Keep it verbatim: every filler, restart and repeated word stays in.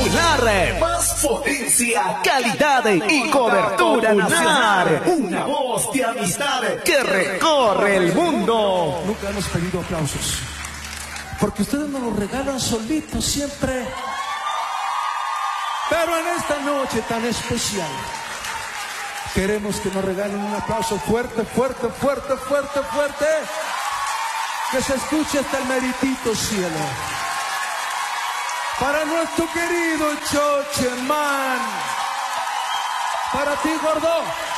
bailar. Más potencia, calidad y cobertura nacional. Una voz de amistad que recorre el mundo. Nunca hemos pedido aplausos, porque ustedes nos los regalan solitos siempre. Pero en esta noche tan especial, queremos que nos regalen un aplauso fuerte, fuerte, fuerte, fuerte, fuerte. Que se escuche hasta el meritito cielo. Para nuestro querido Chocheman. Para ti, gordo.